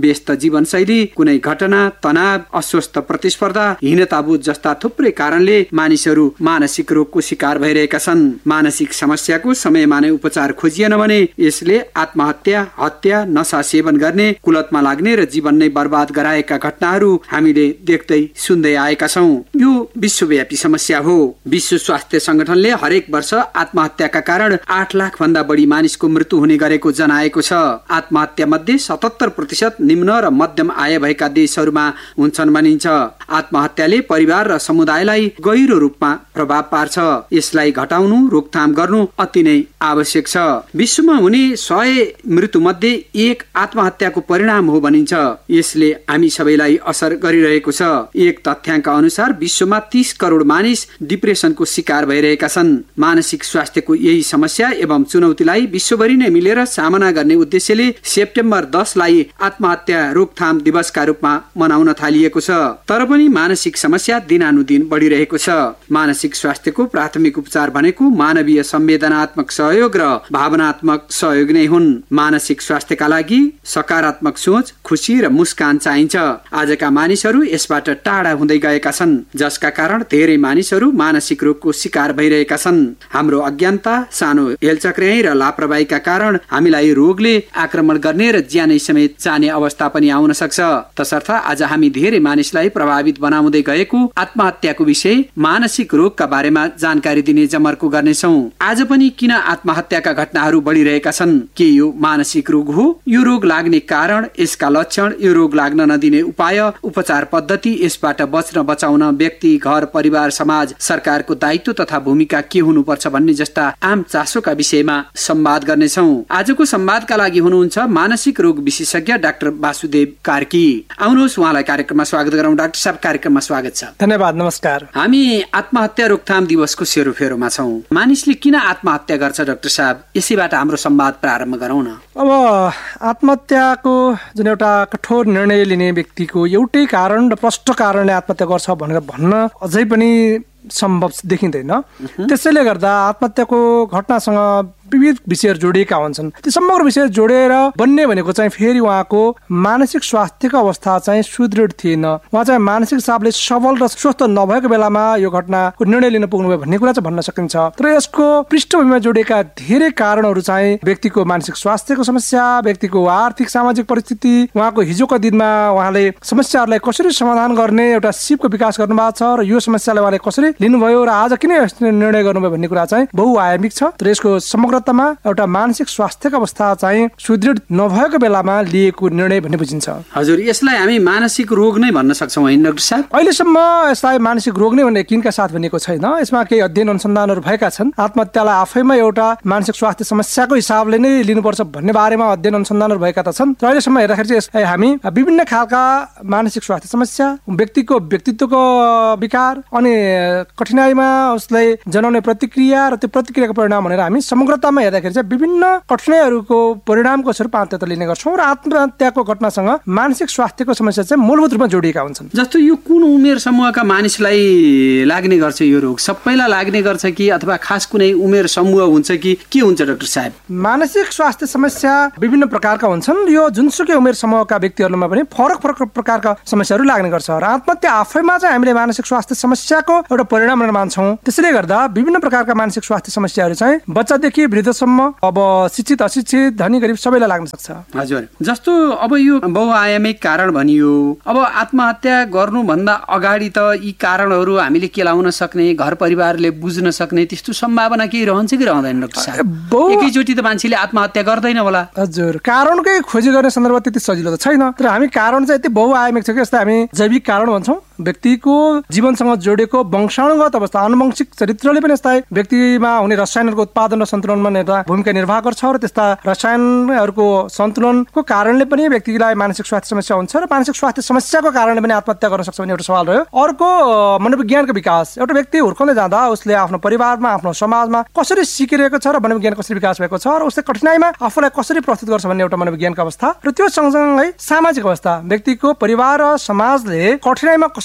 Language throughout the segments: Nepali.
व्यस्त जीवनशैली, कुनै घटना, तनाव, अस्वस्थ प्रतिस्पर्धा, हीनताबोध जस्ता थुप्रै कारणले मानिसहरू मानसिक रोगको शिकार भइरहेका छन्। मानसिक समस्याको समयमा नै उपचार खोजिएन भने यसले आत्महत्या, हत्या, नशा सेवन गर्ने, कुलतमा लाग्ने र जीवन नै बर्बाद गराएका घटनाहरू हामीले देख्दै सुन्दै आएका छौं। यो विश्वव्यापी समस्या हो। विश्व स्वास्थ्य संगठनले हरेक वर्ष आत्महत्याका कारण 8 लाख भन्दा बढी मानिसको मृत्यु हुने गरेको जनाएको छ। आत्महत्या मध्ये 77% निम्न र मध्यम आय भएका देशहरूमा हुन्छन् भनिन्छ। आत्महत्याले परिवार र समुदायलाई गहिरो रूपमा प्रभाव पार्छ। यसलाई घटाउनु, रोकथाम गर्नु अति नै आवश्यक छ। विश्वमा हुने 100 मृत्यु मध्ये 1 आत्महत्याको परिणाम हो भनिन्छ। यसले हामी सबैलाई असर गरिरहेको छ। एक तथ्याङ्क अनुसार विश्वमा 30 करोड मानिस डिप्रेसनको शिकार भइरहेका छन्। मानसिक स्वास्थ्यको यही समस्या एवं चुनौतीलाई विश्वभरि नै मिलेर सामना गर्ने उद्देश्यले सेप्टेम्बर 10 लाई आत्महत्या रोकथाम दिवसका रूपमा मनाउन थालिएको छ। तर पनि मानसिक समस्या दिनानुदिन बढिरहेको छ। मानसिक स्वास्थ्यको प्राथमिक उपचार भनेको मानवीय संवेदनात्मक सहयोग र भावनात्मक सहयोग नै हुन्। मानसिक स्वास्थ्यका लागि सकारात्मक सोच, खुशी र मुस्कान चाहिन्छ। आजका मानिसहरू यसबाट टाढा हुँदै गएका छन्, जसका कारण धेरै मानिसहरू मानसिक रोगको शिकार भइरहेका छन्। हाम्रो अज्ञानता, सानो हेलचक्र्याई र लापरवाहीका कारण हामीलाई रोगले आक्रमण गर्ने र ज्यानै समेत जाने अवस्था पनि आउन सक्छ। तसर्थ आज हामी धेरै मानिसलाई प्रभावित बनाउँदै गएको आत्महत्याको विषय, मानसिक रोगका बारेमा जानकारी दिने जमर्को गर्नेछौँ। आज पनि किन आत्महत्याका घटनाहरू बढिरहेका छन्? के यो मानसिक रोग हो? यो रोग लाग्ने कारण, यसका लक्षण, यो रोग लाग्न नदिने उपाय, उपचार पद्धति, यसबाट बच्न बचाउन व्यक्ति, घर, परिवार, समाज, सरकारको दायित्व तथा भूमिका के हुनुपर्छ भन्ने जस्ता आम चासोका विषयमा संवाद गर्नेछौँ। आजको संवादका लागि हुनुहुन्छ मानसिक रोग विशेषज्ञ डाक्टर वासुदेव कार्की। आउनुहोस् उहाँलाई कार्यक्रममा स्वागत गरौँ। डाक्टर साहब, कार्यक्रममा स्वागत छ। धन्यवाद, नमस्कार। हामी आत्महत्या रोकथाम दिवसको सेरोफेरोमा छौँ। मानिसले किन आत्महत्या गर्छ डाक्टर साहब? यसैबाट हाम्रो संवाद प्रारम्भ गरौँ न। अब आत्महत्याको जुन एउटा कठोर निर्णय लिने व्यक्तिको एउटै कारण र प्रष्ट कारणले आत्महत्या गर्छ भनेर भन्न अझै पनि सम्भव देखिँदैन। त्यसैले गर्दा आत्महत्याको घटनासँग विविध विषयहरू जोडिएका हुन्छन्। त्यो समग्र विषय जोडेर बन्ने भनेको चाहिँ फेरि उहाँको मानसिक स्वास्थ्यको अवस्था चाहिँ सुदृढ थिएन। उहाँ चाहिँ मानसिक हिसाबले सबल र स्वस्थ नभएको बेलामा यो घटनाको निर्णय लिन पुग्नुभयो भन्ने कुरा चाहिँ भन्न सकिन्छ। तर यसको पृष्ठभूमिमा जोडिएका धेरै कारणहरू चाहिँ व्यक्तिको मानसिक स्वास्थ्यको समस्या, व्यक्तिको आर्थिक सामाजिक परिस्थिति, उहाँको हिजोको दिनमा उहाँले समस्याहरूलाई कसरी समाधान गर्ने एउटा सिपको विकास गर्नुभएको छ र यो समस्यालाई उहाँले कसरी लिनुभयो र आज किन निर्णय गर्नुभयो भन्ने कुरा चाहिँ बहुआयामिक छ। तर यसको समग्रतामा एउटा मानसिक स्वास्थ्यको अवस्था चाहिँ सुदृढ नभएको बेलामा लिएको निर्णय भन्ने बुझिन्छ। हजुर, यसलाई हामी मानसिक रोग नै भन्न सक्छौँ होइन डाक्टर साहब? अहिलेसम्म यसलाई मानसिक रोग नै भन्ने किनका साथ भनिएको छैन। यसमा केही अध्ययन अनुसन्धानहरू भएका छन्। आत्महत्यालाई आफैमा एउटा मानसिक स्वास्थ्य समस्याको हिसाबले नै लिनुपर्छ भन्ने बारेमा अध्ययन अनुसन्धानहरू भएका त छन्। तर अहिलेसम्म हेर्दाखेरि चाहिँ यसलाई हामी विभिन्न खालका मानसिक स्वास्थ्य समस्या, व्यक्तिको व्यक्तित्वको विकार अनि कठिनाइमा उसलाई जनाउने प्रतिक्रिया र त्यो प्रतिक्रियाको परिणाम भनेर हामी समग्रतामा हेर्दाखेरि चाहिँ विभिन्न कठिनाइहरूको परिणामको स्वरूप आत्महत्या लिने गर्छौँ र आत्महत्याको घटनासँग मानसिक स्वास्थ्यको समस्या चाहिँ मूलभूत रूपमा जोडिएका हुन्छन्। जस्तो यो कुन उमेर समूहका मानिसलाई लाग्ने गर्छ यो रोग? सबैलाई लाग्ने गर्छ कि अथवा खास कुनै उमेर समूह हुन्छ कि के हुन्छ डाक्टर साहब? मानसिक स्वास्थ्य समस्या विभिन्न प्रकारका हुन्छन्। यो जुनसुकै उमेर समूहका व्यक्तिहरूमा पनि फरक फरक प्रकारका समस्याहरू लाग्ने गर्छ र आत्महत्या आफैमा चाहिँ हामीले मानसिक स्वास्थ्य समस्याको एउटा परिणाम मान्छौँ। त्यसैले गर्दा विभिन्न प्रकारका मानसिक स्वास्थ्य समस्याहरू चाहिँ बच्चादेखि वृद्धसम्म, अब शिक्षित अशिक्षित, धनी गरिब सबैलाई लाग्न सक्छ। हजुर, जस्तो अब यो बहुआयामिक कारण भनियो। अब आत्महत्या गर्नुभन्दा अगाडि त यी कारणहरू हामीले केलाउन सक्ने, घर परिवारले बुझ्न सक्ने त्यस्तो सम्भावना केही रहन्छ कि रहँदैन डाक्टर साहब? एकैचोटि त मान्छेले आत्महत्या गर्दैन होला। हजुर, कारणकै खोजी गर्ने सन्दर्भ त्यति सजिलो त छैन। तर हामी कारण चाहिँ यति बहुआयामिक छ कि जस्तै हामी जैविक कारण भन्छौँ। व्यक्तिको जीवनसँग जोडेको वंशानुगत अवस्था, आनुवंशिक चरित्रले पनि यस्ता व्यक्तिमा हुने रसायनहरूको उत्पादन र सन्तुलनमा एउटा भूमिका निर्वाह गर्छ र त्यस्ता रसायनहरूको सन्तुलनको कारणले पनि व्यक्तिलाई मानसिक स्वास्थ्य समस्या हुन्छ र मानसिक स्वास्थ्य समस्याको कारणले पनि आत्महत्या गर्न सक्छ भन्ने एउटा सवाल रह्यो। अर्को मनोविज्ञानको विकास। एउटा व्यक्ति हुर्काउँदै जाँदा उसले आफ्नो परिवारमा, आफ्नो समाजमा कसरी सिकिरहेको छ र मनोविज्ञान कसरी विकास भएको छ र उसले कठिनाइमा आफूलाई कसरी प्रस्तुत गर्छ भन्ने एउटा मनोविज्ञानको अवस्था र त्यो सँगसँगै सामाजिक अवस्था। व्यक्तिको परिवार र समाजले कठिनाइमा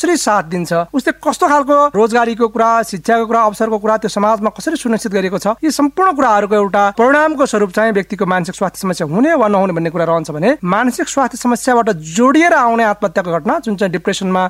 कसरी साथ दिन्छ, उसले कस्तो खालको रोजगारीको कुरा, शिक्षाको कुरा, अवसरको कुरा त्यो समाजमा कसरी सुनिश्चित गरेको छ, यी सम्पूर्ण कुराहरूको एउटा परिणामको स्वरूप चाहिँ व्यक्तिको मानसिक स्वास्थ्य समस्या हुने वा नहुने भन्ने कुरा रहन्छ भने मानसिक स्वास्थ्य समस्याबाट जोडिएर आउने आत्महत्याको घटना जुन चाहिँ डिप्रेसनमा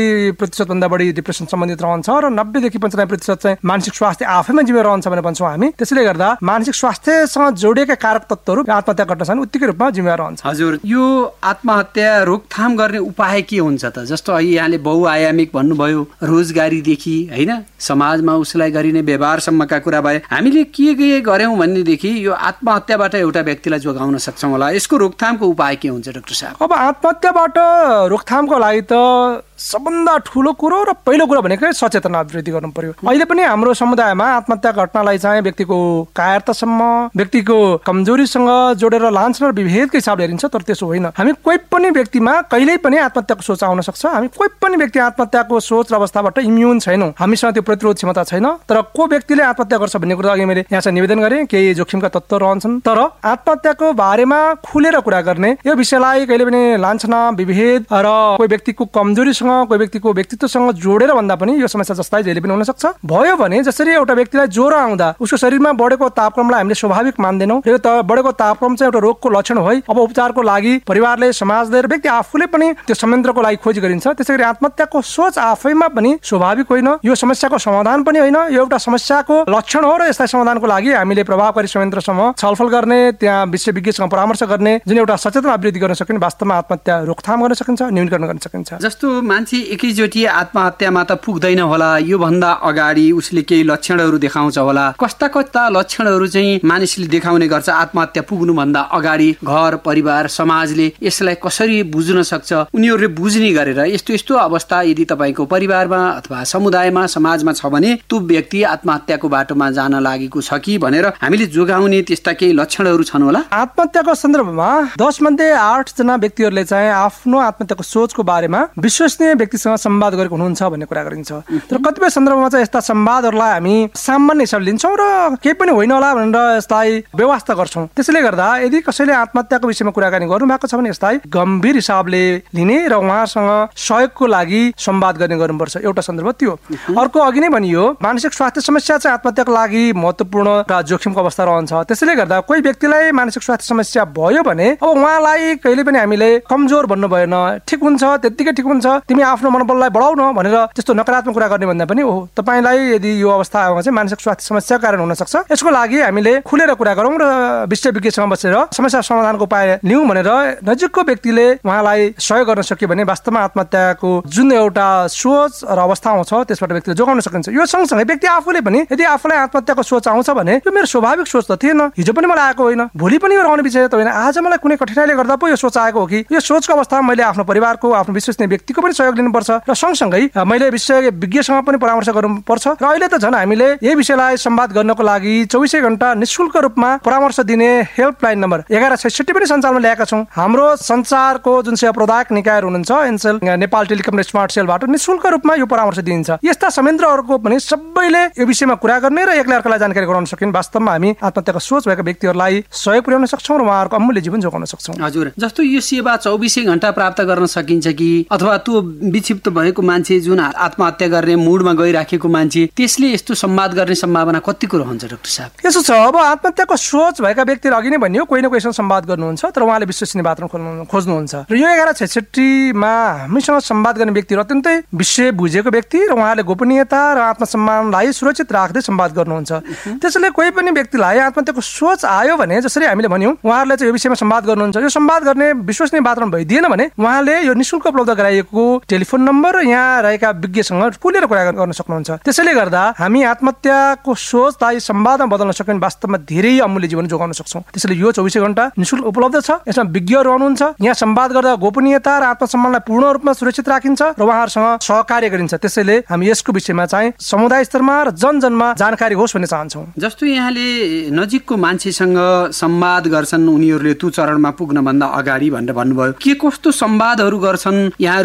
80% भन्दा बढी डिप्रेसन सम्बन्धित रहन्छ र 90 देखि 95% चाहिँ मानसिक स्वास्थ्य आफैमा जिम्मेवार रहन्छ भने भन्छौँ हामी। त्यसैले गर्दा मानसिक स्वास्थ्यसँग जोडिएका कारक तत्त्वहरू आत्महत्या घटना छन् उत्तिकै रूपमा जिम्मेवार रहन्छ। हजुर, यो आत्महत्या रोकथाम गर्ने उपाय के हुन्छ त? जस्तो अहिले यहाँले बहुआयामिक भन्नुभयो, रोजगारीदेखि हैन समाजमा उसलाई गरिने व्यवहारसम्मका कुरा भए। हामीले के गर्यौं भन्नेदेखि यो आत्महत्याबाट एउटा व्यक्तिलाई जोगाउन सक्छौं होला। यसको रोकथामको उपाय के हुन्छ डाक्टर साहब? अब आत्महत्याबाट रोकथामको लागि त सबभन्दा ठुलो कुरो र पहिलो कुरो भनेकै सचेतना अभिवृद्धि गर्नु पर्यो। अहिले पनि हाम्रो समुदायमा आत्महत्या घटनालाई चाहिँ व्यक्तिको कायरतासम्म, व्यक्तिको कमजोरीसँग जोडेर लान्छन् र विभेदको हिसाबले हेरिन्छ। तर त्यसो होइन। हामी कोही पनि व्यक्तिमा कहिल्यै पनि आत्महत्याको सोच आउन सक्छ। हामी कोही पनि व्यक्ति आत्महत्याको सोच र अवस्थाबाट इम्युन छैनौँ। हामीसँग त्यो प्रतिरोध क्षमता छैन। तर को व्यक्तिले आत्महत्या गर्छ भन्ने कुरा अघि मैले यहाँ चाहिँ निवेदन गरेँ। केही जोखिमका तत्त्व रहन्छन्, तर आत्महत्याको बारेमा खुलेर कुरा गर्ने, यो विषयलाई कहिले पनि लान्छना, विभेद र कोही व्यक्तिको कमजोरीसँग, कोही व्यक्तिको व्यक्तित्वसँग जोडेर भन्दा पनि यो समस्या जस्तै जहिले पनि हुन सक्छ। भयो भने जसरी एउटा व्यक्तिलाई ज्वरो आउँदा उसको शरीरमा बढेको तापक्रमलाई हामीले स्वाभाविक मान्दैनौँ। यो बढेको तापक्रम चाहिँ एउटा रोगको लक्षण हो। अब उपचारको लागि परिवारले, समाजले र व्यक्ति आफूले पनि त्यो संयन्त्रको लागि खोजी गरिन्छ। त्यसैगरी आत्महत्याको सोच आफैमा पनि स्वाभाविक होइन। यो समस्याको समाधान पनि होइन। यो एउटा समस्याको लक्षण हो र यसलाई समाधानको लागि हामीले प्रभावकारी संयन्त्रसँग छलफल गर्ने, त्यहाँ विशेषज्ञसँग परामर्श गर्ने, जुन एउटा सचेतना अभिवृद्धि गर्न सकिने वास्तवमा आत्महत्या रोकथाम गर्न सकिन्छ, न्यूनीकरण गर्न सकिन्छ। जस्तो मान्छे एकैचोटि आत्महत्यामा त पुग्दैन होला, यो भन्दा अगाडि उसले केही लक्षणहरू देखाउँछ होला। कस्ता कस्ता लक्षणहरू चाहिँ मानिसले देखाउने गर्छ आत्महत्या पुग्नु भन्दा अगाडि? घर परिवार समाजले यसलाई कसरी बुझ्न सक्छ? उनीहरूले बुझ्ने गरेर यस्तो यस्तो अवस्था यदि तपाईँको परिवारमा अथवा समुदायमा समाजमा छ भने त्यो व्यक्ति आत्महत्याको बाटोमा जान लागेको छ कि भनेर हामीले जोगाउने त्यस्ता केही लक्षणहरू छन् होला। आत्महत्याको सन्दर्भमा 10 मध्ये 8 जना व्यक्तिहरूले चाहिँ आफ्नो आत्महत्याको सोचको बारेमा विश्वसनीय व्यक्तिसँग संवाद गरेको हुनुहुन्छ भन्ने कुरा गरिन्छ। तर कतिपय सन्दर्भमा चाहिँ यस्ता संवादहरूलाई हामी सामान्य हिसाबले लिन्छौँ र केही पनि होइन होला भनेर यसलाई व्यवस्था गर्छौँ। त्यसैले गर्दा यदि कसैले आत्महत्याको विषयमा कुराकानी गर्नु भएको छ भने यसलाई गम्भीर हिसाबले लिने र उहाँसँग सहयोगको लागि संवाद गर्ने गर्नुपर्छ। एउटा सन्दर्भ त्यो। अर्को अघि नै भनियो मानसिक स्वास्थ्य समस्या चाहिँ आत्महत्याको लागि महत्त्वपूर्ण र जोखिमको अवस्था रहन्छ। त्यसैले गर्दा कोही व्यक्तिलाई मानसिक स्वास्थ्य समस्या भयो भने अब उहाँलाई कहिले पनि हामीले कमजोर भन्नु भएन। ठिक हुन्छ, त्यत्तिकै ठिक हुन्छ, तिमी आफ्नो मनोबललाई बढाउ न भनेर त्यस्तो नकारात्मक कुरा गर्ने भन्दा पनि ओहो तपाईलाई यदि यो अवस्थामा चाहिँ मानसिक स्वास्थ्य समस्या कारण हुन सक्छ, यसको लागि हामीले खुलेर कुरा गरौँ र विशेषज्ञसँग बसेर समस्या समाधानको उपाय लिउँ भनेर नजिकको व्यक्तिले उहाँलाई सहयोग गर्न सक्यो भने वास्तवमा आत्महत्याको जुन एउटा सोच र अवस्था आउँछ त्यसबाट व्यक्तिले जोगाउन सकिन्छ। यो सँगसँगै व्यक्ति आफूले पनि यदि आफूलाई आत्महत्याको सोच आउँछ भने यो मेरो स्वाभाविक सोच त थिएन, हिजो पनि मलाई आएको होइन, भोलि पनि यो रहने विषय त होइन, आज मलाई कुनै कठिनाइले गर्दा पो यो सोच आएको हो कि, यो सोचको अवस्थामा मैले आफ्नो परिवारको, आफ्नो विश्वसनीय व्यक्तिको पनि सहयोग लिनुपर्छ र सँगसँगै मैले विशेषज्ञसँग पनि परामर्श गर्नुपर्छ। र अहिले त झन् हामीले यही विषयलाई संवाद गर्नको लागि 24 घण्टा निःशुल्क रूपमा परामर्श दिने हेल्पलाइन नम्बर 1166 पनि सञ्चालनमा ल्याएका छौँ। हाम्रो संचारको जुन सेवा प्रदायक निकायहरू हुनुहुन्छ एनसेल, नेपाल टेलिकम स्मार्ट सेलबाट निःशुल्क रूपमा यो परामर्श दिइन्छ। यस्ता संयन्त्रहरूको पनि सबैले यो विषयमा कुरा गर्ने र एकले अर्कालाई जानकारी गराउन सकिन् वास्तवमा हामी आत्महत्याको सोच भएका व्यक्तिहरूलाई सहयोग पुर्याउन सक्छौँ र उहाँहरूको अमूल्य जीवन जोगाउन सक्छौँ। हजुर, जस्तो यो सेवा 24 घण्टा प्राप्त गर्न सकिन्छ कि अथवा त्यो विक्षिप्त भएको मान्छे जुन आत्महत्या गर्ने मुडमा गइराखेको मान्छे त्यसले यस्तो संवाद गर्ने सम्भावना कतिको रहन्छ डाक्टर साहब? यसो छ, अब आत्महत्याको सोच भएका व्यक्तिले अघि नै भनियो कोही न कोहीसँग संवाद गर्नुहुन्छ तर उहाँले विश्वसनीय वातावरण खोज्नुहुन्छ र यो 1166 मा हामीसँग संवाद गर्ने व्यक्तिहरू अत्यन्तै विषय बुझेको व्यक्ति र उहाँले गोपनीयता र आत्मसम्मानलाई सुरक्षित राख्दै संवाद गर्नुहुन्छ। त्यसैले कोही पनि व्यक्तिलाई आत्महत्याको सोच आयो भने जसरी हामीले भन्यौँ उहाँहरूले चाहिँ यो विषयमा संवाद गर्नुहुन्छ, यो संवाद गर्ने विश्वसनीय वातावरण भइदिएन भने उहाँले यो निःशुल्क उपलब्ध गराइएको टेलिफोन नम्बर र यहाँ रहेका विज्ञसँग खुलेर कुरा गर्न सक्नुहुन्छ। त्यसैले गर्दा हामी आत्महत्याको सोचलाई संवादमा बदल्न सक्यौँ वास्तवमा धेरै अमूल्य जीवन जोगाउन सक्छौँ। त्यसैले यो 24 घण्टा निःशुल्क उपलब्ध छ। यसमा विज्ञहरू हुनुहुन्छ, यहाँ संवाद गर्दा गोपनीयता र आत्मसम्मानलाई पूर्ण रूपमा सुरक्षित राखिन्छ र उहाँहरूसँग सहकार्य गरिन्छ। त्यसैले हामी यसको विषयमा चाहिँ समुदाय स्तरमा र जनजनमा जानकारी होस् भन्ने चाहन्छौँ। जस्तो यहाँले नजिकको मान्छेसँग संवाद गर्छन् उनीहरूले त्यो चरणमा पुग्न भन्दा अगाडि भनेर भन्नुभयो, के कस्तो संवादहरू गर्छन्, यहाँहरूको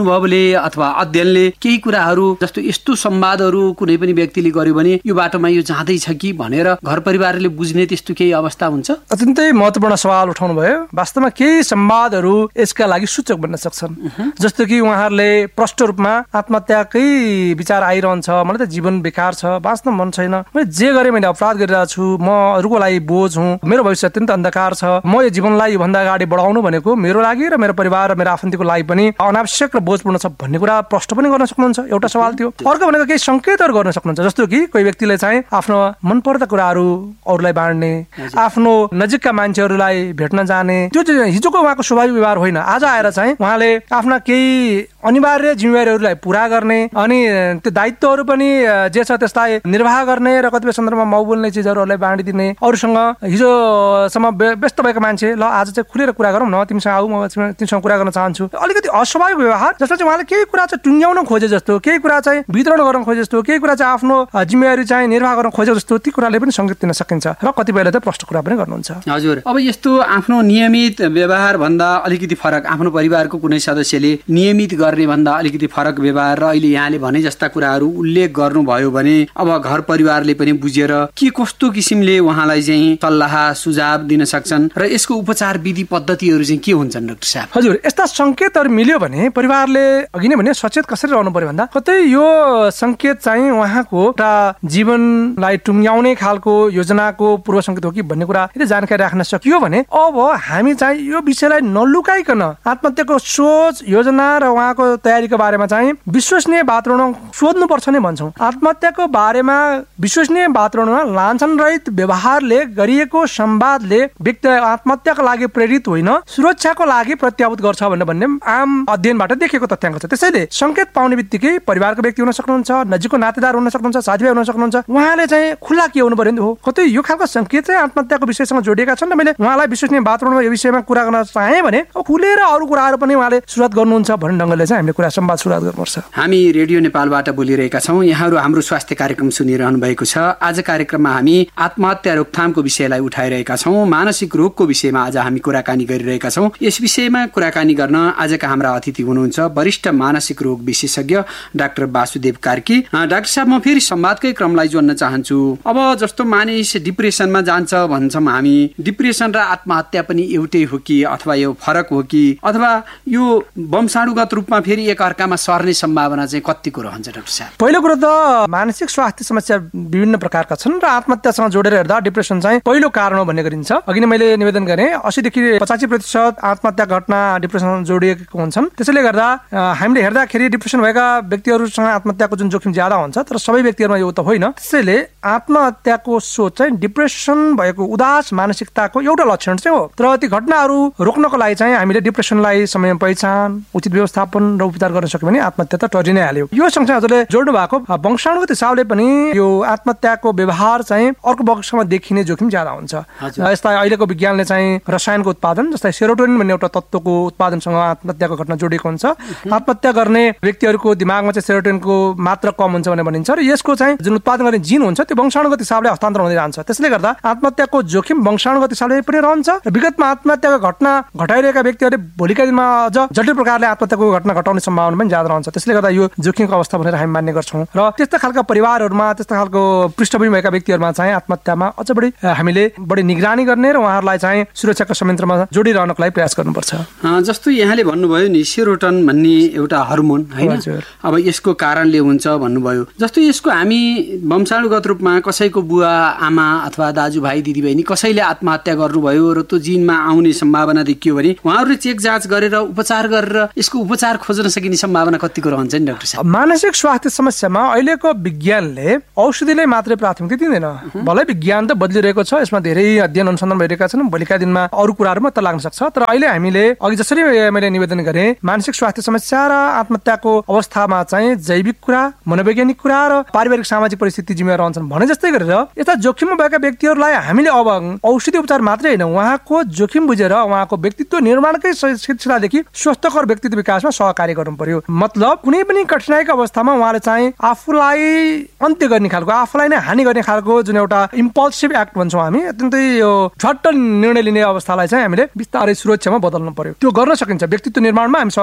अनुभवले अथवा अध्ययनले केही कुराहरू जस्तो यस्तो संवादहरू कुनै पनि व्यक्तिले गर्यो भने यो बाटोमा यो जाँदैछ कि भनेर घर परिवारले बुझ्ने त्यस्तो केही अवस्था हुन्छ? अत्यन्तै महत्त्वपूर्ण सवाल उठाउनु भयो। वास्तवमा केही संवादहरू यसका लागि सूचक बन्न सक्छन्। जस्तो कि उहाँहरूले प्रष्ट रूपमा आत्महत्याकै विचार आइरहन्छ, मलाई त जीवन बेकार छ, बाँच्न मन छैन, मैले जे गरेँ मैले अपराध गरिरहेको छु, म अरूको लागि बोझ हुँ, मेरो भविष्य अत्यन्त अन्धकार छ, म यो जीवनलाई योभन्दा अगाडि बढाउनु भनेको मेरो लागि र मेरो परिवार र मेरो आफन्तीको लागि पनि अनावश्यक र बोझपूर्ण छ भन्ने कुरा प्रष्ट पनि गर्न सक्नुहुन्छ, एउटा सवाल थियो। अर्को भनेको केही सङ्केतहरू गर्न सक्नुहुन्छ, जस्तो कि कोही व्यक्तिले चाहिँ आफ्नो मनपर्दा कुराहरू अरूलाई बाँड्ने, आफ्नो नजिकका मान्छेहरूलाई भेट्न जाने, त्यो हिजोको उहाँको स्वाभाविक व्यवहार होइन। आज आएर चाहिँ उहाँले आफ्ना केही अनिवार्य जिम्मेवारीहरूलाई पुरा गर्ने अनि त्यो दायित्वहरू पनि जे छ त्यसलाई निर्वाह गर्ने र कतिपय सन्दर्भमा माउ बोल्ने चिजहरूलाई बाँडिदिने, अरूसँग हिजोसम्म व्यस्त भएको मान्छे ल आज चाहिँ खुलेर कुरा गरौँ न, तिमीसँग आऊ, म तिमीसँग कुरा गर्न चाहन्छु, अलिकति अस्वाभाविक व्यवहार जसमा चाहिँ उहाँले केही कुरा चाहिँ टुङ्ग्याउन खोजे जस्तो, केही कुरा चाहिँ वितरण गर्न खोजे जस्तो, केही कुरा चाहिँ आफ्नो जिम्मेवारी चाहिँ निर्वाह गर्न खोजे जस्तो ती कुराले पनि सङ्केत दिन सकिन्छ र कतिपयले त प्रष्ट कुरा पनि गर्नुहुन्छ। हजुर, अब यस्तो आफ्नो नियमित व्यवहार भन्दा अलिकति फरक, आफ्नो परिवारको कुनै सदस्यले नियमित गर्ने भन्दा अलिकति फरक व्यवहार र अहिले यहाँले भने जस्ता कुराहरू उल्लेख गर्नुभयो भने अब घर परिवारले पनि बुझेर के कस्तो किसिमले उहाँलाई चाहिँ सल्लाह सुझाव दिन सक्छन् र यसको उपचार विधि पद्धतिहरू चाहिँ के हुन्छन् डाक्टर साहब? हजुर, यस्ता सङ्केतहरू मिल्यो भने परिवारले अघि नै भने सचेत कसरी रहनु पर्यो भन्दा कतै यो सङ्केत चाहिँ उहाँको एउटा जीवनलाई टुङ्ग्याउने खालको योजनाको पूर्व सङ्केत हो कि भन्ने कुरा यदि जानकारी राख्न सकियो भने अब हामी चाहिँ यो विषयलाई नलुकाइकन आत्महत्याको सोच योजना र उहाँको तयारीको बारेमा चाहिँ विश्वसनीय वातावरण सोध्नुपर्छ नै भन्छौँ। आत्महत्याको बारेमा विश्वसनीय वातावरणमा लान्छन रहित व्यवहारले गरिएको संवादले व्यक्ति आत्महत्याको लागि प्रेरित होइन सुरक्षाको लागि प्रत्याभूत गर्छ भन्ने आम अध्ययनबाट देखिएको तथ्याङ्क छ। त्यसैले सङ्केत पाउने बित्तिकै परिवारको व्यक्ति हुन सक्नुहुन्छ, नजिकको नातेदार हुन सक्नुहुन्छ, साथीभाइ हुन सक्नुहुन्छ, उहाँले चाहिँ खुल्ला के हुनु पर्यो हो कतै यो खालको सङ्केत चाहिँ आत्महत्याको विषयसँग जोडिएका छन् र मैले उहाँलाई विश्वसनीय वातावरणमा यो विषयमा कुरा गर्न चाहेँ भने खुलेर अरू कुराहरू पनि उहाँले सुरुवात गर्नुहुन्छ भन्ने ढङ्गले चाहिँ हामीले कुरा संवाद सुरुवात गर्नुपर्छ। हामी रेडियो नेपालबाट बोलिरहेका छौँ, यहाँहरू हाम्रो स्वास्थ्य कार्यक्रम सुनिरहनु भएको छ। आज कार्यक्रममा हामी आत्महत्या रोकथामको विषयलाई उठाइरहेका छौँ, मानसिक रोगको विषयमा आज हामी कुराकानी गरिरहेका छौँ। यस विषयमा कुराकानी गर्न आजका हाम्रा अतिथि हुनुहुन्छ वरिष्ठ मानसिक रोग विशेषज्ञ डाक्टर वासुदेव कार्की। डाक्टर साहब, म फेरि संवादकै क्रमलाई जोड्न चाहन्छु। अब जस्तो मानिस डिप्रेसनमा जान्छ भन्छौँ हामी, डिप्रेसन र आत्महत्या पनि एउटै हो कि अथवा यो फरक हो कि अथवा यो वंशाणुगत रूपमा फेरि एक अर्कामा सर्ने सम्भावना चाहिँ कतिको रहन्छ डाक्टर साहब? पहिलो कुरो त मानसिक स्वास्थ्य समस्या विभिन्न प्रकारका छन् र आत्महत्यासँग जोडेर हेर्दा डिप्रेसन चाहिँ पहिलो कारण हो भन्ने गरिन्छ। अघि नै मैले निवेदन गरेँ 80 देखि 85% आत्महत्या घटना डिप्रेसन जोडिएको हुन्छन्। त्यसैले गर्दा हामीले हेर्दाखेरि डिप्रेसन भएका व्यक्तिहरूसँग आत्महत्याको जुन जोखिम ज्यादा हुन्छ, तर सबै व्यक्तिहरूमा यो त होइन। त्यसैले आत्महत्याको सोच चाहिँ डिप्रेसन भएको उदास मानसिकताको एउटा लक्षण चाहिँ हो। तर ती घटनाहरू रोक्नको लागि चाहिँ हामीले डिप्रेसनलाई समय पहिचान, उचित व्यवस्थापन र उपचार गर्न सक्यो भने आत्महत्या त टरि नै हाल्यो। यो सँगसँगै हजुरले जोड्नु भएको वंशाणुगत हिसाबले पनि यो आत्महत्याको व्यवहार चाहिँ अर्को वंशमा देखिने जोखिम ज्यादा हुन्छ। यस्ता अहिलेको विज्ञानले चाहिँ रसायनको उत्पादन जस्तै सेरोटोनिन भन्ने एउटा तत्त्वको उत्पादनसँग आत्महत्याको घटना जोडिएको हुन्छ। आत्महत्या गर्ने व्यक्तिहरूको दिमागमा चाहिँ सेरोटोनिनको मात्रा कम हुन्छ भनेर भनिन्छ र यसको चाहिँ जुन उत्पादन गर्ने जिन हुन्छ त्यो वंशाणुगत हिसाबले हस्तान्तरण हुँदै जान्छ। त्यसले गर्दा आत्महत्याको जोखिम वंशाणुगत हिसाबले पनि रहन्छ र विगतमा आत्महत्याको घटना घटाइरहेका व्यक्तिहरूले भोलिका दिनमा अझ जटिल प्रकारले आत्महत्याको घटना घटाउने सम्भावना पनि ज्यादा रहन्छ। त्यसले गर्दा यो जोखिमको अवस्था भनेर हामी मान्ने गर्छौँ र त्यस्ता खालका परिवारहरूमा त्यस्ता खालको पृष्ठभूमि भएका व्यक्तिहरूमा चाहिँ आत्महत्यामा अझ हामीले बढी निगरानी गर्ने र उहाँहरूलाई चाहिँ सुरक्षाको संयन्त्रमा जोडिरहनको लागि प्रयास गर्नुपर्छ। जस्तो यहाँले भन्नुभयो नि सेरोटोनिन भन्ने एउटा हर्मोन होइन, अब यसको कारणले हुन्छ भन्नुभयो। जस्तो यसको हामी वंशाणुगत रूपमा कसैको बुवा आमा अथवा दाजुभाइ दिदीबहिनी कसैले आत्महत्या गर्नुभयो र त्यो जिनमा आउने सम्भावना देखियो भने उहाँहरूले चेक जाँच गरेर उपचार गरेर यसको उपचार खोज्न सकिने सम्भावना कतिको रहन्छ नि डाक्टर साहब? मानसिक स्वास्थ्य समस्यामा अहिलेको विज्ञानले औषधिलाई मात्रै प्राथमिकता दिँदैन। भलै विज्ञान त बदलिरहेको छ, यसमा धेरै अध्ययन अनुसन्धान भइरहेका छन्, भोलिका दिनमा अरू कुराहरूमा त लाग्न सक्छ। तर अहिले हामीले अघि जसरी मैले निवेदन गरेँ मानसिक स्वास्थ्य समस्या र आत्महत्याको अवस्थामा चाहिँ जैविक कुरा, मनोवैज्ञानिक कुरा र पारिवारिक सामाजिक परिस्थिति जिम्मेवार रहन्छन् भने जस्तै गरेर यस्ता जोखिममा भएका व्यक्तिहरूलाई हामीले अब औषधि उपचार मात्रै होइन उहाँको जोखिम बुझेर उहाँको व्यक्तित्व निर्माणकै सिलसिलादेखि स्वस्थकर व्यक्तित्व विकासमा सहकार्य गर्नु पर्यो। मतलब कुनै पनि कठिनाइको अवस्थामा उहाँले चाहिँ आफूलाई अन्त्य गर्ने खालको, आफूलाई नै हानि गर्ने खालको जुन एउटा इम्पल्सिभ एक्ट भन्छौँ हामी, अत्यन्तै यो झट्ट निर्णय लिने अवस्थालाई चाहिँ हामीले बिस्तारै सुरक्षामा बदल्नु पर्यो। त्यो गर्न सकिन्छ, व्यक्तित्व निर्माणमा हामी सहकार्य गर्न सक्छौँ।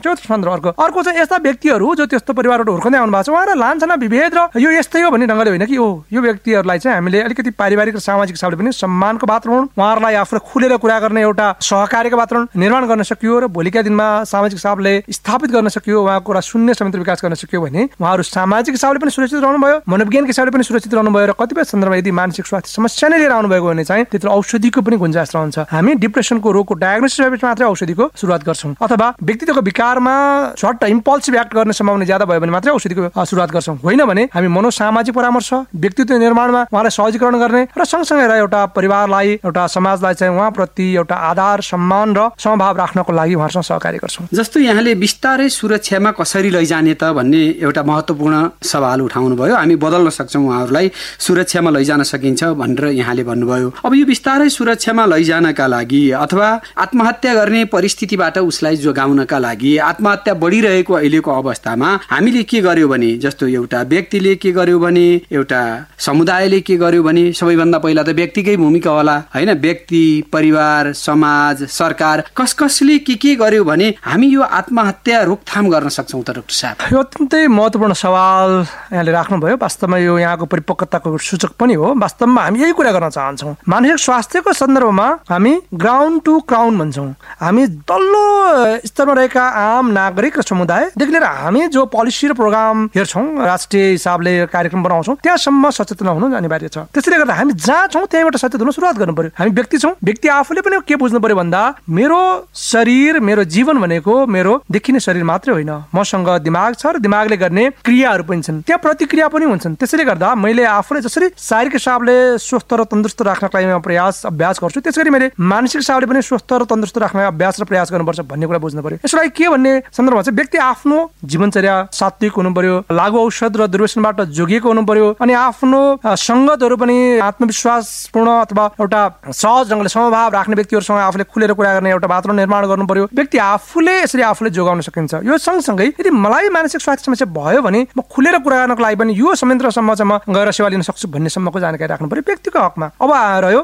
सक्छ एउटा सन्दर्भ। अर्को चाहिँ यस्ता व्यक्तिहरू जो त्यस्तो परिवारबाट हुर्कँदै आउनु भएको छ उहाँहरू लान्छना विभेद र यो यस्तै हो भन्ने ढङ्गले होइन कि यो व्यक्तिहरूलाई चाहिँ हामीले अलिकति पारिवारिक र सामाजिक हिसाबले पनि सम्मानको वातावरण, उहाँहरूलाई आफूलाई खुलेर कुरा गर्ने एउटा सहकार्यको वातावरण निर्माण गर्न सकियो र भोलिका दिनमा सामाजिक हिसाबले स्थापित गर्न सकियो, उहाँको कुरा सुन्ने समेत विकास गर्न सकियो भने उहाँहरू सामाजिक हिसाबले पनि सुरक्षित रहनुभयो, मनोविज्ञानको हिसाबले पनि सुरक्षित रहनुभयो र कतिपय सन्दर्भमा यदि मानसिक स्वास्थ्य समस्या नै लिएर आउनुभएको भने चाहिँ त्यत्रो औषधिको पनि गुन्जाइस रहन्छ। हामी डिप्रेसनको रोगको डायग्नोसिस भएपछि मात्रै औषधिको सुरुवात गर्छौँ, अथवा व्यक्तित्वको विकारमा सर्ट इम्पल्सिभ एक्ट गर्ने सम्भावना ज्यादा भयो भने मात्रै औषधिको सुरुवात गर्छौँ। होइन भने हामी मनोसामाजिक परामर्श, व्यक्तित्व निर्माणमा उहाँलाई सहजीकरण गर्ने र सँगसँगै एउटा परिवारलाई, एउटा समाजलाई चाहिँ उहाँप्रति एउटा आधार, सम्मान र समभाव राख्नको लागि उहाँहरूसँग सहकार्य गर्छौँ। जस्तो यहाँले बिस्तारै सुरक्षामा कसरी लैजाने त भन्ने एउटा महत्त्वपूर्ण सवाल उठाउनु भयो। हामी बदल्न सक्छौँ, उहाँहरूलाई सुरक्षामा लैजान सकिन्छ भनेर यहाँले भन्नुभयो। अब यो बिस्तारै सुरक्षामा लैजानका लागि अथवा आत्महत्या गर्ने परिस्थितिबाट उसलाई जोगाउनका लागि, आत्महत्या बढिरहेको अहिलेको अवस्थामा हामीले के गर्यो भने, जस्तो एउटा व्यक्तिले के गर्यो भने, एउटा समुदायले के गर्यो भने, सबैभन्दा पहिला त व्यक्तिकै भूमिका होला होइन। व्यक्ति, परिवार, समाज, सरकार कसले के गर्यो भने हामी यो आत्महत्या रोकथाम गर्न सक्छौँ त डाक्टर साहब? यो अत्यन्तै महत्त्वपूर्ण सवाल यहाँले राख्नुभयो। वास्तवमा यो यहाँको परिपक्वताको सूचक पनि हो। वास्तवमा हामी यही कुरा गर्न चाहन्छौँ। मानसिक स्वास्थ्यको सन्दर्भमा हामी ग्राउन्ड टु क्राउन भन्छौँ। हामी तल्लो स्तरमा रहेका आम नागरिक र समुदायदेखि लिएर हामी जो पोलिसी र प्रोग्राम हेर्छौँ, राष्ट्रिय हिसाबले कार्यक्रम बनाउँछौँ, त्यहाँसम्म सचेतना हुनु अनिवार्य छ। त्यसैले गर्दा हामी जहाँ छौँ त्यहीँबाट सचेत हुन सुरुवात गर्नु पर्यो। हामी व्यक्ति छौँ, व्यक्ति आफूले पनि के बुझ्नु पर्यो भन्दा मेरो शरीर, मेरो जीवन भनेको मेरो देखिने शरीर मात्रै होइन, मसँग दिमाग छ र दिमागले गर्ने क्रियाहरू पनि छन्, त्यहाँ प्रतिक्रिया पनि हुन्छन्। त्यसैले गर्दा मैले आफूलाई जसरी शारीरिक हिसाबले स्वस्थ र तन्दुरुस्त राख्नका लागि अभ्यास गर्छु, त्यसरी मैले मानसिक हिसाबले पनि स्वस्थ र तन्दुरुस्त राख्न अभ्यास र प्रयास गर्नुपर्छ भन्ने कुरा बुझ्नु पर्यो। यसलाई के भन्ने सन्दर्भमा चाहिँ व्यक्ति आफ्नो जीवनचर्या सात्विक हुनु पर्यो, लागु औषध र दुर्व्यसनबाट जोगिएको हुनु पर्यो, अनि आफ्नो सङ्गतहरू पनि आत्मविश्वासपूर्ण अथवा एउटा सहज ढङ्गले समभाव राख्ने व्यक्तिहरूसँग आफूले खुलेर कुरा गर्ने एउटा वातावरण निर्माण गर्नु पर्यो। व्यक्ति आफूले यसरी आफूले जोगाउन सकिन्छ। यो सँगसँगै यदि मलाई मानसिक स्वास्थ्य समस्या भयो भने म खुलेर कुरा गर्नको लागि पनि यो संयन्त्रसम्म चाहिँ म गएर सेवा लिन सक्छु भन्ने सम्मको जानकारी राख्नु पर्यो व्यक्तिको हकमा। अब रह्यो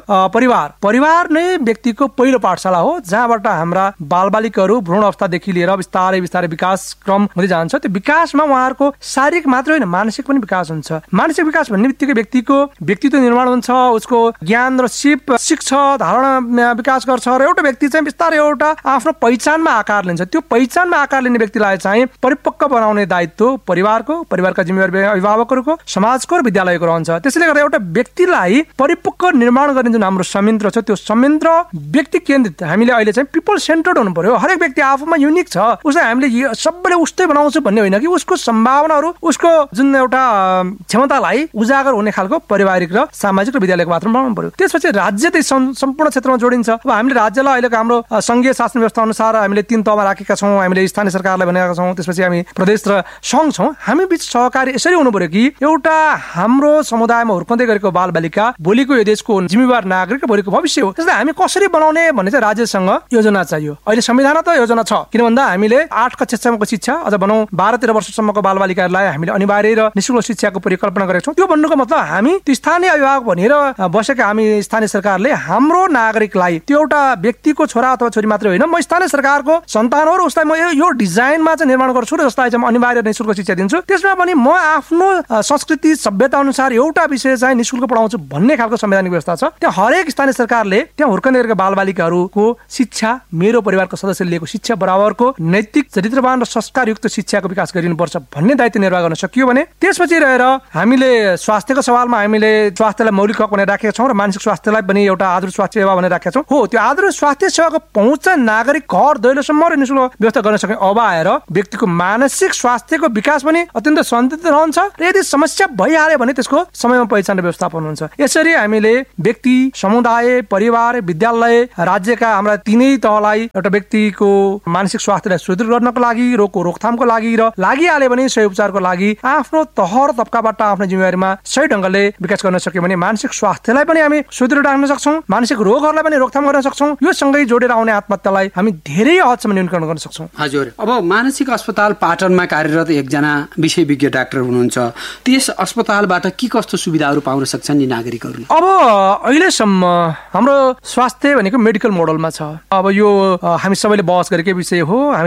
परिवार नै व्यक्तिको पहिलो पाठशाला हो, जहाँबाट हाम्रा बालबालिकाहरू भ्रूण अवस्थादेखि लिएर बिस्तारै विकास क्रम हुँदै जान्छ। त्यो विकासमा उहाँहरूको शारीरिक मात्र होइन, मानसिक पनि विकास हुन्छ। मानसिक विकास भन्ने बित्तिकै व्यक्तिको व्यक्तित्व निर्माण हुन्छ, उसको ज्ञान र सिक्छ, धारणा विकास गर्छ र एउटा व्यक्ति चाहिँ बिस्तारै एउटा आफ्नो पहिचानमा आकार लिन्छ। त्यो पहिचानमा आकार लिने व्यक्तिलाई चाहिँ परिपक्व बनाउने दायित्व परिवारका जिम्मेवारी अभिभावकहरूको, समाजको र विद्यालयको रहन्छ। त्यसैले गर्दा एउटा व्यक्तिलाई परिपक्व निर्माण गर्ने जुन हाम्रो संयन्त्र छ, त्यो संयन्त्र व्यक्ति केन्द्रित, हामीले अहिले चाहिँ पिपल सेन्टर्ड हुनु पर्यो। हरेक व्यक्ति आफूमा युनिक छ, उसलाई हामीले सबैले उस्तै बनाउँछु भन्ने होइन कि उसको सम्भावनाहरू, उसको जुन एउटा क्षमतालाई उजागर हुने खालको पारिवारिक र सामाजिक र विद्यालयको वातावरण बनाउनु पर्यो। त्यसपछि राज्य चाहिँ सम्पूर्ण क्षेत्रमा जोडिन्छ। अब हामीले राज्यलाई अहिलेको हाम्रो संघीय शासन व्यवस्था अनुसार हामीले 3 तहमा राखेका छौँ। हामीले स्थानीय सरकारलाई भनेका छौँ, त्यसपछि हामी प्रदेश र सङ्घ छौँ। हामी बीच सहकारी यसरी हुनु पर्यो कि एउटा हाम्रो समुदायमा हुर्कँदै गरेको बालबालिका भोलिको यो देशको जिम्मेवार नागरिक र भोलिको भविष्य हो। त्यसलाई हामी कसरी बनाउने भन्ने चाहिँ राज्यसँग योजना चाहियो। अहिले संविधान त योजना छ, किन भन्दा हामीले 8 कक्षासम्मको शिक्षा, अझ भनौँ 12-13 वर्षसम्मको बालबालिकाहरूलाई हामीले अनिवार्य र निःशुल्क शिक्षाको परिकल्पना गरेका छौँ। त्यो भन्नुको मतलब हामी स्थानीय अभिभावक भनेर बसेका हामी स्थानीय सरकारले हाम्रो नागरिकलाई त्यो एउटा व्यक्तिको छोरा अथवा छोरी मात्रै होइन, म स्थानीय सरकारको सन्तान हो र उसलाई म यो डिजाइनमा चाहिँ निर्माण गर्छु र जसलाई चाहिँ अनिवार्य निःशुल्क शिक्षा दिन्छु। त्यसमा पनि म आफ्नो संस्कृति सभ्यता अनुसार एउटा विषय चाहिँ निःशुल्क पढाउँछु भन्ने खालको संवैधानिक व्यवस्था छ। त्यहाँ हरेक स्थानीय सरकारले त्यहाँ हुर्कने गरेका बालबालिकाहरूको शिक्षा, मेरो परिवारको सदस्यले लिएको शिक्षा बराबरको नैतिक, चरित्रवान र संस्कारयुक्त शिक्षाको विकास गरिनुपर्छ भन्ने दायित्व निर्वाह गर्न सकियो भने त्यसपछि रहेर हामीले स्वास्थ्यको सवालमा हामीले स्वास्थ्यलाई मौलिक हक भनेर राखेका छौँ र मानसिक स्वास्थ्यलाई पनि एउटा आधुनिक स्वास्थ्य सेवा भनेर राखेका छौँ। हो, त्यो आधुनिक स्वास्थ्य सेवाको पहुँच नागरिक घर दैलोसम्म र निःशुल्क व्यवस्था गर्न सक्ने। अब आएर व्यक्तिको मानसिक स्वास्थ्यको विकास पनि अत्यन्त सन्तुलित रहन्छ र यदि समस्या भइहाल्यो भने त्यसको समयमा पहिचान र व्यवस्थापन हुन्छ। यसरी हामीले व्यक्ति, समुदाय, परिवार, विद्यालय, राज्यका हाम्रा 3 तहलाई एउटा व्यक्तिको मानसिक स्वास्थ्यलाई सुदृढ गर्नको लागि, रोगको रोकथामको लागि र लागिहाल्यो भने सही उपचारको लागि आफ्नो तह र तबकाबाट आफ्नो जिम्मेवारीमा सही ढङ्गले विकास गर्न सक्यो भने मानसिक स्वास्थ्यलाई पनि हामी सुदृढ राख्न सक्छौँ, मानसिक रोगहरूलाई पनि रोकथाम गर्न सक्छौँ। यो सँगै जोडेर आउने आत्महत्यालाई हामी धेरै हदसम्म न्यूनीकरण गर्न सक्छौँ। हजुर, अब मानसिक अस्पताल पाटनमा कार्यरत एकजना विषय विज्ञ डाक्टर हुनुहुन्छ, त्यस अस्पतालबाट के कस्तो सुविधाहरू पाउन सक्छन् नि नागरिकहरूले? अब अहिलेसम्म हाम्रो स्वास्थ्य भनेको मेडिकल मोडलमा छ। अब यो हामी सबैले बहस गरेकै विषय हो। हामी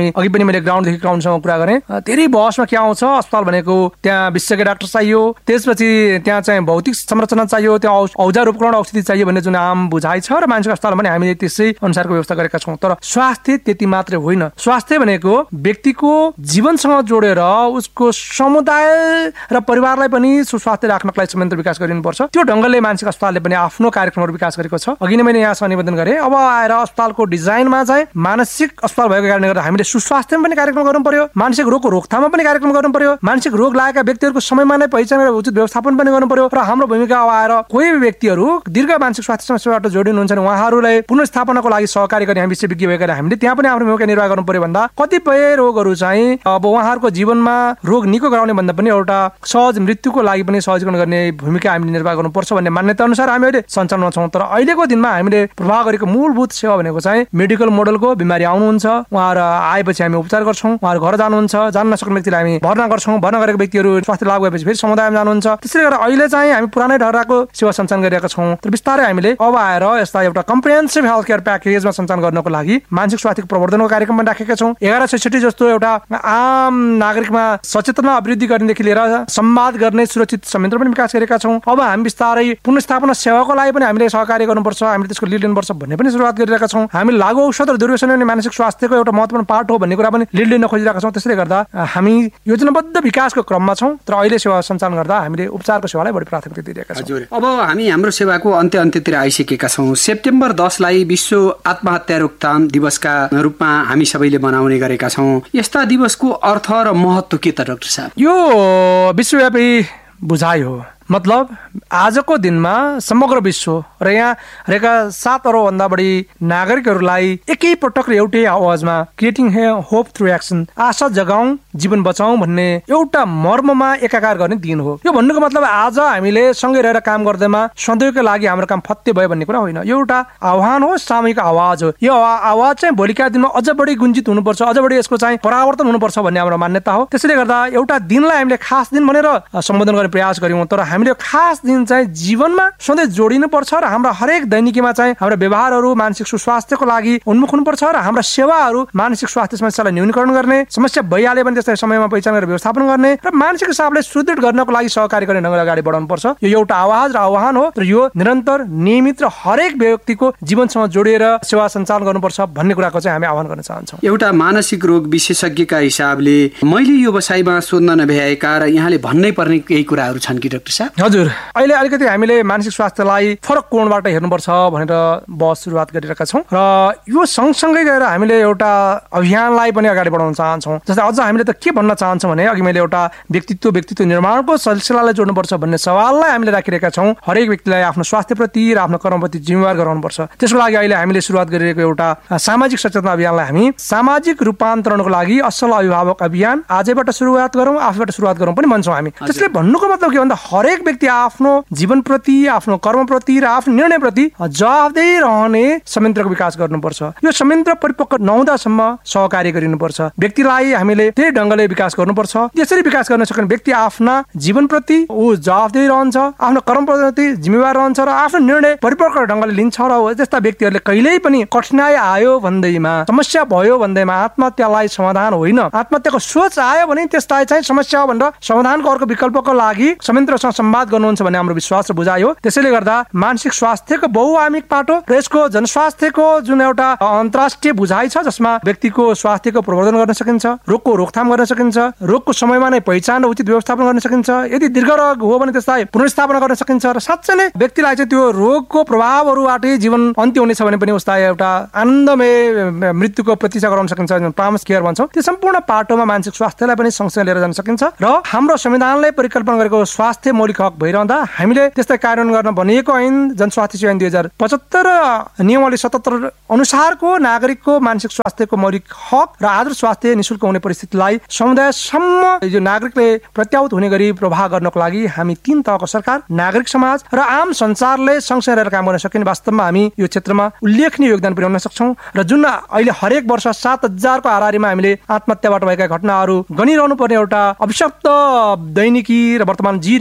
हामी अघि पनि मैले ग्राउन्डदेखि ग्राउन्डसम्म कुरा गरेँ, धेरै बहसमा के आउँछ, अस्पताल भनेको त्यहाँ विशेषज्ञ डाक्टर चाहियो, त्यसपछि त्यहाँ चाहिँ भौतिक संरचना चाहियो, त्यहाँ औजार उपकरण औषधि चाहियो भन्ने जुन आम बुझाइ छ र मानसिक अस्पताल पनि हामीले त्यसै अनुसारको व्यवस्था गरेका छौँ। तर स्वास्थ्य त्यति मात्रै होइन, स्वास्थ्य भनेको व्यक्तिको जीवनसँग जोडेर उसको समुदाय र परिवारलाई पनि सुस्वास्थ्य राख्नको लागि संयन्त्र विकास गरिनुपर्छ। त्यो ढङ्गले मानसिक अस्पतालले पनि आफ्नो कार्यक्रमहरू विकास गरेको छ। अघि नै मैले यहाँसँग निवेदन गरेँ, अब आएर अस्पतालको डिजाइनमा चाहिँ मानसिक अस्पताल भएको कारणले गर्दा हामीले सुस्वास्थ्यमा पनि कार्यक्रम गर्नु पर्यो, मानसिक रोगको रोकथाममा पनि कार्यक्रम गर्नु पर्यो, मानसिक रोग लागेका व्यक्तिहरूको समयमा नै पहिचान गरेर उचित व्यवस्थापन पनि गर्नु पर्यो। र हाम्रो भूमिका अब आएर कोही व्यक्तिहरू दीर्घ मानसिक स्वास्थ्य समस्याबाट जोडिनुहुन्छ भने उहाँहरूलाई पुनर्स्थापनाको लागि सहकारी गर्ने हामी विशेषज्ञ भएका हामीले त्यहाँ पनि आफ्नो भूमिका निर्वाह गर्नु पर्यो। भन्दा कतिपय रोगहरू चाहिँ अब उहाँहरूको जीवनमा रोग निको गराउने भन्दा पनि एउटा सहज मृत्युको लागि पनि सहजीकरण गर्ने भूमिका हामीले निर्वाह गर्नुपर्छ भन्ने मान्यता अनुसार हामी अहिले सञ्चालनमा छौँ। तर अहिलेको दिनमा हामीले प्रवाह गरेको मूलभूत सेवा भनेको चाहिँ मेडिकल मोडलको बिमारी आउनुहुन्छ, उहाँहरू आएपछि हामी उपचार गर्छौँ, उहाँहरू घर जानुहुन्छ, जान नसक्ने व्यक्तिलाई हामी भर्ना गर्छौँ, भर्ना गरेको व्यक्तिहरू स्वास्थ्य लाभ भएपछि फेरि समुदायमा जानुहुन्छ। त्यसैले गर्दा अहिले चाहिँ हामी पुरानै ढङ्गको सेवा सञ्चालन गरिरहेका छौँ। तर बिस्तारै हामीले अब आएर यस्ता एउटा कम्प्रिहेन्सिभ हेल्थ केयर प्याकेजमा सञ्चालन गर्नको लागि मानसिक स्वास्थ्यको प्रवर्धनको कार्यक्रम पनि राखेका छौँ। 1166 जस्तो एउटा आम नागरिकमा सचेतना अभिवृद्धि गर्नेदेखि लिएर संवाद गर्ने सुरक्षित संयन्त्र पनि विकास गरेका छौँ। अब हामी बिस्तारै पुनर्स्थापना सेवाको लागि पनि हामीले सहकार्य गर्नुपर्छ, हामीले त्यसको लिड लिनुपर्छ भन्ने पनि सुरुवात गरिरहेका छौँ। हामी लागु औषध र दुर्व्यसनी मानसिक स्वास्थ्यको एउटा महत्त्वपूर्ण पार्ट हो भन्ने कुरा पनि लिड लिन खोजिरहेका छौँ। त्यसैले गर्दा हामी योजनाबद्ध विकासको क्रममा छौँ। तर अहिले सेवा सञ्चालन गर्दा हामीले उपचारको सेवालाई बढी प्राथमिकता दिइरहेका छौँ। अब हामी हाम्रो सेवाको अन्त्यतिर आइसकेका छौँ। सेप्टेम्बर 10 विश्व आत्महत्या रोकथाम दिवसका रूपमा हामी सबैले मनाउने गरेका छौँ। यस्ता दिवसको अर्थ र महत्त्व के त डाक्टर साहब? यो विश्वव्यापी बुझाइ हो। मतलब आजको दिनमा समग्र विश्व र यहाँ रहेका 7 अरबभन्दा बढी नागरिकहरूलाई एकै पटक र एउटै आवाजमा क्रिएटिङ होप थ्रु एक्सन, आशा जगाउँ जीवन बचाउँ भन्ने एउटा मर्ममा एकाकार गर्ने दिन हो। यो भन्नुको मतलब आज हामीले सँगै रहेर काम गर्दैमा सधैँको लागि हाम्रो काम फत्ते भयो भन्ने कुरा होइन। यो एउटा आह्वान हो, सामूहिक आवाज हो। यो आवाज चाहिँ भोलिका दिनमा अझ बढी गुन्जित हुनुपर्छ, अझ बढी यसको चाहिँ परावर्तन हुनुपर्छ भन्ने हाम्रो मान्यता हो। त्यसैले गर्दा एउटा दिनलाई हामीले खास दिन भनेर सम्बोधन गर्ने प्रयास गर्यौँ। तर हामीले खास दिन चाहिँ जीवनमा सधैँ जोडिनु पर्छ र हाम्रो हरेक दैनिकीमा चाहिँ हाम्रो व्यवहारहरू मानसिक सुस्वास्थ्यको लागि उन्मुख हुनुपर्छ र हाम्रा सेवाहरू मानसिक स्वास्थ्य समस्यालाई न्यूनीकरण गर्ने, समस्या भइहाले भने त्यसलाई समयमा पहिचान गरेर व्यवस्थापन गर्ने र मानसिक हिसाबले सुदृढ गर्नको लागि सहकारी गर्ने ढङ्गले अगाडि बढाउनु पर्छ। यो एउटा आवाज र आह्वान हो। र यो निरन्तर नियमित र हरेक व्यक्तिको जीवनसँग जोडिएर सेवा सञ्चालन गर्नुपर्छ भन्ने कुराको चाहिँ हामी आह्वान गर्न चाहन्छौँ। एउटा मानसिक रोग विशेषज्ञका हिसाबले मैले यो व्यवसायमा सोध्न नभ्याएका र यहाँले भन्नै पर्ने केही कुराहरू छन् कि डाक्टर साहब? हजुर, अहिले अलिकति हामीले मानसिक स्वास्थ्यलाई फरक कोणबाट हेर्नुपर्छ भनेर बहस सुरुवात गरिरहेका छौँ र यो सँगसँगै गएर हामीले एउटा अभियानलाई पनि अगाडि बढाउन चाहन्छौँ। जस्तै अझ हामीले त के भन्न चाहन्छौँ भने अघि मैले एउटा व्यक्तित्व निर्माणको सिलसिलालाई जोड्नुपर्छ भन्ने सवाललाई हामीले राखिरहेका छौँ। हरेक व्यक्तिलाई आफ्नो स्वास्थ्यप्रति र आफ्नो कर्मप्रति जिम्मेवार गराउनुपर्छ। त्यसको लागि अहिले हामीले सुरुवात गरिरहेको एउटा सामाजिक सचेतना अभियानलाई हामी सामाजिक रूपान्तरणको लागि असल अभिभावक अभियान आजैबाट सुरुवात गरौँ, आफैबाट सुरुवात गरौँ पनि भन्छौँ हामी। त्यसले भन्नुको मतलब के भन्दा हरेक व्यक्ति आफ्नो जीवनप्रति, आफ्नो कर्मप्रति र आफ्नो निर्णयप्रति जवाफदेही रहने संयन्त्रको विकास गर्नुपर्छ। यो संयन्त्र परिपक्व नहुँदासम्म सहकार्य गरिनुपर्छ। व्यक्तिलाई हामीले त्यही ढङ्गले विकास गर्नुपर्छ। त्यसरी विकास गर्न सक्ने व्यक्ति आफ्ना जीवनप्रति ऊ जवाफदेही रहन्छ, आफ्नो कर्मप्रति जिम्मेवार रहन्छ र आफ्नो निर्णय परिपक्व ढङ्गले लिन्छ। र त्यस्ता व्यक्तिहरूले कहिल्यै पनि कठिनाई आयो भन्दैमा, समस्या भयो भन्दैमा आत्महत्यालाई समाधान होइन, आत्महत्याको सोच आयो भने त्यसलाई चाहिँ समस्या हो भनेर समाधानको अर्को विकल्पको लागि संयन्त्रसँग संवाद गर्नुहुन्छ भन्ने हाम्रो विश्वास र बुझाइ हो। त्यसैले गर्दा मानसिक स्वास्थ्यको बहुआयामिक पाटो र यसको जनस्वास्थ्यको जुन एउटा अन्तर्राष्ट्रिय बुझाइ छ जसमा व्यक्तिको स्वास्थ्यको प्रवर्धन गर्न सकिन्छ, रोगको रोकथाम गर्न सकिन्छ, रोगको समयमा नै पहिचान र उचित व्यवस्थापन गर्न सकिन्छ, यदि दीर्घ रोग हो भने त्यसलाई पुनर्स्थापना गर्न सकिन्छ र साँच्चै नै व्यक्तिलाई चाहिँ त्यो रोगको प्रभावहरूबाटै जीवन अन्त्य हुनेछ भने पनि उसलाई एउटा आनन्दमय मृत्युको प्रतीक्षा गराउन सकिन्छ, प्रामस केयर भन्छौँ। त्यो सम्पूर्ण पाटोमा मानसिक स्वास्थ्यलाई पनि सँगसँगै लिएर जान सकिन्छ र हाम्रो संविधानले परिकल्पना गरेको स्वास्थ्य मौलिक हक भइरहँदा हामीले त्यसलाई कार्यान्वयन गर्न भनिएको ऐन जनस्वास्थ्य सेवा ऐन 2075 र नियमावली 77 अनुसारको नागरिकको मानसिक स्वास्थ्यको मौलिक हक र आदर्श स्वास्थ्य निःशुल्क हुने परिस्थितिलाई समुदायसम्म यो नागरिकले प्रत्याहुत हुने गरी प्रवाह गर्नको लागि हामी 3 तहको सरकार, नागरिक समाज र आम संसारले सँगसँगै रहेर काम गर्न सकिने वास्तवमा हामी यो क्षेत्रमा उल्लेखनीय योगदान पुर्याउन सक्छौँ। र जुन अहिले हरेक वर्ष 7,000 को हाराहारीमा हामीले आत्महत्याबाट भएका घटनाहरू गनिरहनु पर्ने एउटा अभिशप्त दैनिकी र वर्तमान जिइरहेका छौँ।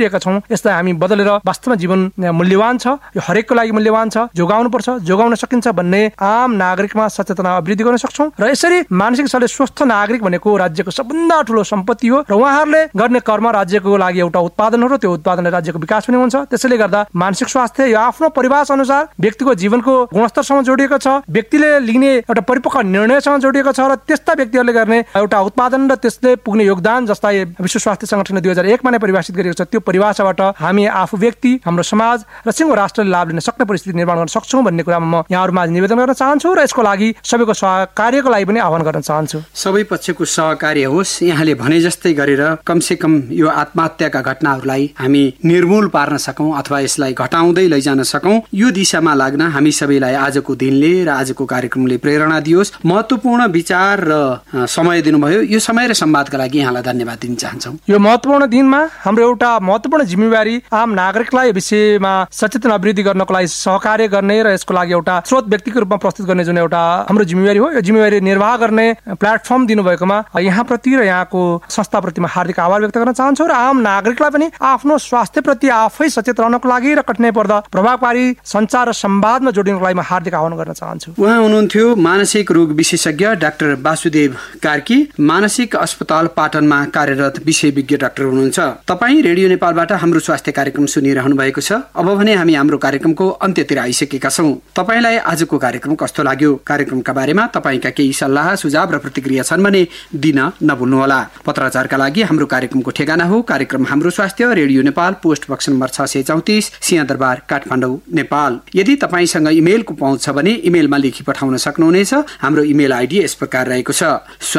यसलाई हामी बदलेर वास्तवमा जीवन मूल्यवान छ, यो हरेकको लागि मूल्यवान छ, जोगाउनुपर्छ, जोगाउन सकिन्छ भन्ने आम नागरिकमा सचेतना अभिवृद्धि गर्न सक्छौँ। र यसरी मानसिक स्तरले स्वस्थ नागरिक भनेको राज्यको सबभन्दा ठुलो सम्पत्ति हो र उहाँहरूले गर्ने कर्म राज्यको लागि एउटा उत्पादन हो र त्यो उत्पादनले राज्यको विकास पनि हुन्छ। त्यसैले गर्दा मानसिक स्वास्थ्य यो आफ्नो परिभाष अनुसार व्यक्तिको जीवनको गुणस्तरसँग जोडिएको छ, व्यक्तिले लिने एउटा परिपक्व निर्णयसँग जोडिएको छ र त्यस्ता व्यक्तिहरूले गर्ने एउटा उत्पादन र त्यसले पुग्ने योगदान जसलाई विश्व स्वास्थ्य संगठनले 2001 मा नै परिभाषित गरेको छ, त्यो परिभाषाबाट हामी आफू व्यक्ति, हाम्रो समाज र सिङ्गो राष्ट्रले लाभ लिन सक्ने परिस्थिति निर्माण गर्न सक्छौँ भन्ने कुरामा म यहाँहरूमा निवेदन गर्न चाहन्छु र यसको लागि सबैको सहकार्यको लागि पनि आह्वान गर्न चाहन्छु। सबै पक्षको सहकार्य होस्। यहाँले भने जस्तै गरेर कमसे कम यो आत्महत्याका घटनाहरूलाई हामी निर्मूल पार्न सकौँ अथवा यसलाई घटाउँदै लैजान सकौँ, यो दिशामा लाग्न हामी सबैलाई आजको दिनले र आजको कार्यक्रमले प्रेरणा दियोस्। महत्त्वपूर्ण विचार र समय दिनुभयो। यो समय र संवादका लागि यहाँलाई धन्यवाद दिन चाहन्छौँ। यो महत्त्वपूर्ण दिनमा हाम्रो एउटा महत्त्वपूर्ण जिम्मेवारी आम नागरिकलाई विषयमा सचेतन अभिवृद्धि गर्नको लागि सहकार्य गर्ने र यसको लागि एउटा स्रोत व्यक्तिको रूपमा प्रस्तुत गर्ने जुन एउटा हाम्रो जिम्मेवारी हो, यो जिम्मेवारी निर्वाह गर्ने प्लेटफर्म दिनुभएकोमा यहाँप्रति र यहाँको संस्थाप्रति म हार्दिक आभार व्यक्त गर्न चाहन्छु र आम नागरिकलाई पनि आफ्नो स्वास्थ्यप्रति आफै सचेत रहनको लागि र कठिनाइ पर्दा प्रभावकारी सञ्चार र संवादमा जोडिनको लागि म हार्दिक आह्वान गर्न चाहन्छु। उहाँ हुनुहुन्थ्यो मानसिक रोग विशेषज्ञ डाक्टर वासुदेव कार्की, मानसिक अस्पताल पाटनमा कार्यरत विषय विज्ञ डाक्टर हुनुहुन्छ। तपाईँ रेडियो नेपालबाट हाम्रो स्वास्थ्य कार्यक्रम सुनिरहनु भएको छ। अब भने हामी हाम्रो कार्यक्रमको अन्त्यतिर आइसकेका छौँ। तपाईँलाई आजको कार्यक्रम कस्तो लाग्यो? कार्यक्रमका बारेमा तपाईँका केही सल्लाह सुझाव र प्रतिक्रिया छन् भने दिन नभुल्नुहोला। पत्राचारका लागि हाम्रो कार्यक्रमको ठेगाना हो कार्यक्रम हाम्रो स्वास्थ्य, radio Nepal, post box number 634, Singha Durbar, Kathmandu, Nepal. यदि तपाईँसँग इमेलको पहुँच छ भने इमेलमा लेखी पठाउन सक्नुहुनेछ। हाम्रो इमेल आइडी यस प्रकार रहेको छ,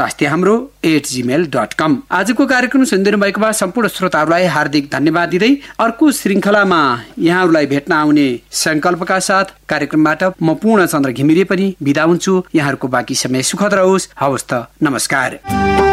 स्वास्थ्यहाम्रो@gmail.com। आजको कार्यक्रम सुनिदिनु भएकोमा सम्पूर्ण श्रोताहरूलाई हार्दिक धन्यवाद दिँदै अर्को श्रृङ्खलामा यहाँहरूलाई भेट्न आउने संकल्पका साथ कार्यक्रमबाट म पूर्णचन्द्र घिमिरे पनि बिदा हुन्छु। यहाँहरूको बाँकी समय सुखद रहोस्। हवस् त, नमस्कार।